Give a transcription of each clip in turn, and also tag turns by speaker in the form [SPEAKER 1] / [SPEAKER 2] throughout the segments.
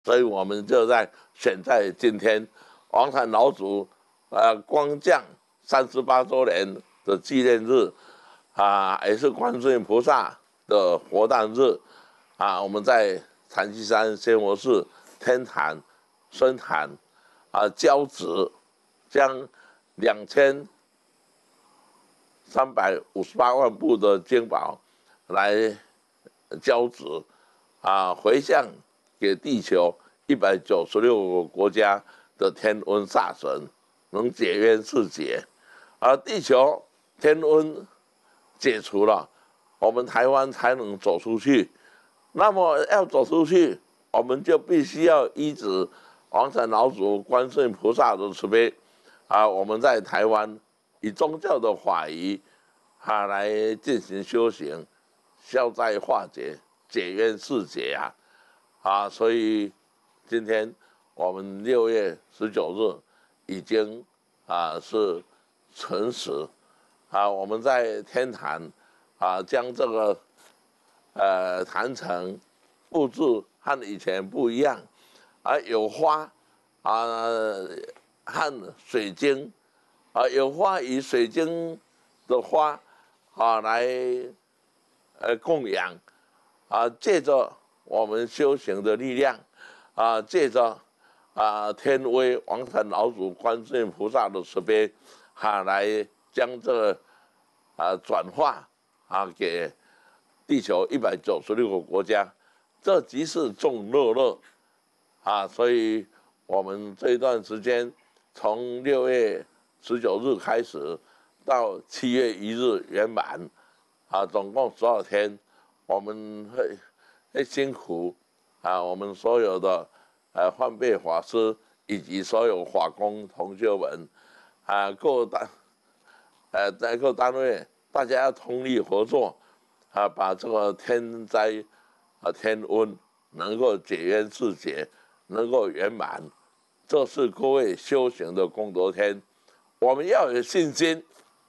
[SPEAKER 1] 所以我们就选在今天，王禅老祖光降38周年的纪念日也是观世音菩萨的活诞日我们在禅七山仙佛寺天坛、深坛交旨，将2358万部的经宝来交旨回向给地球196个国家的天瘟煞神，能解冤释结。而地球天瘟解除了，我们台湾才能走出去。那么要走出去，我们就必须要依止王禅老祖、观世音菩萨的慈悲我们在台湾以宗教的法仪来进行修行，消灾化解、解冤释结所以今天我们6月19日已经是辰时我们在天坛将这个坛城布置和以前不一样有花和水晶有花以水晶的花来供养借着我们修行的力量借着天威王禅老祖、观世音菩萨的慈悲来将这个转化给地球196个国家，这即是众乐乐所以我们这一段时间从6月19日开始到7月1日圆满总共12天，我们会辛苦我们所有的换辈法师以及所有法工同修们在各单位大家要通力合作把这个天灾天瘟能够解冤释结，能够圆满，这是各位修行的功德天。我们要有信心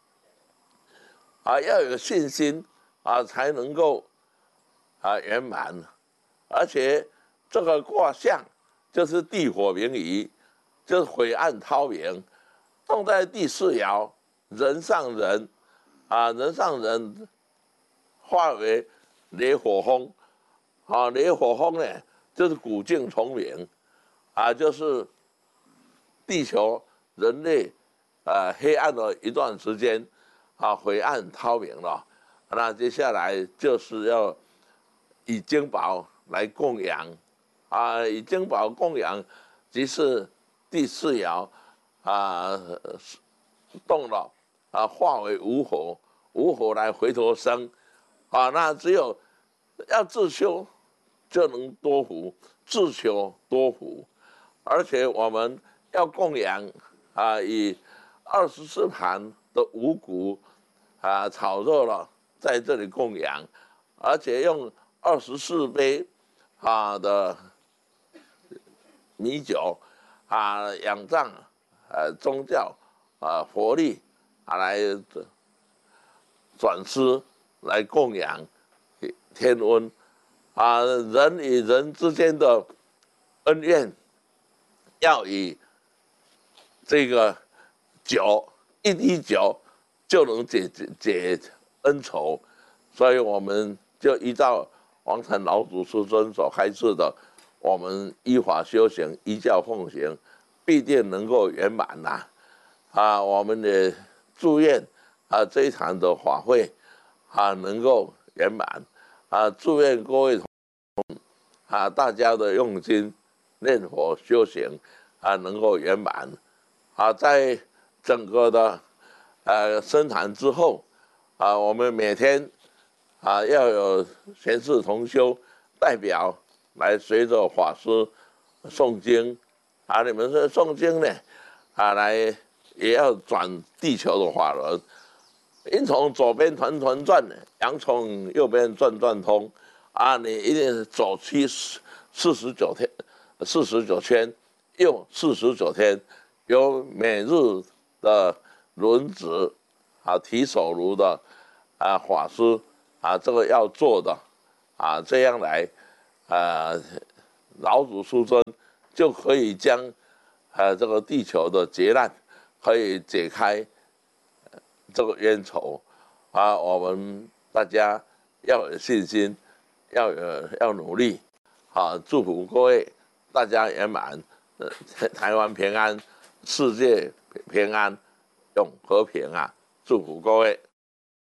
[SPEAKER 1] 要有信心才能够圆满。而且这个卦象就是地火明夷，就是晦暗涛明，动在第4爻，人上人人上人化为雷火风雷火风呢就是古镜重明就是地球人类黑暗了一段时间晦暗涛明了，那接下来就是要以经宝来供养以经宝供养，即是第4爻动了化为无火，无火来回头生那只有要自修就能多福，自求多福。而且我们要供养以24盘的五谷炒热了在这里供养，而且用24杯的米酒仰仗宗教佛力来转施来供养天瘟人与人之间的恩怨要以这个酒一滴酒就能解恩仇，所以我们就依照王禅老祖师尊所开示的，我们依法修行，依教奉行，必定能够圆满我们也祝愿这一场的法会能够圆满祝愿各位大家的用心念佛修行能够圆满在整个的僧坛之后我们每天要有贤士同修代表来随着法师诵经你们是诵经呢来也要转地球的法轮，阴从左边团团转，阳从右边转转通你一定走49天，49圈，又49天，有每日的轮值提手炉的法师这个要做的这样来老祖出征，就可以将这个地球的劫难可以解开这个冤仇我们大家要有信心，要努力祝福各位大家圆满，台湾平安，世界平安，永和平祝福各位。